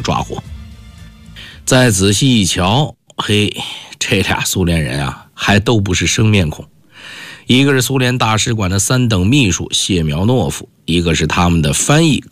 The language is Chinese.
抓获。再仔细一瞧，嘿，这俩苏联人啊，还都不是生面孔。一个是苏联大使馆的3等秘书谢苗诺夫，一个是他们的翻译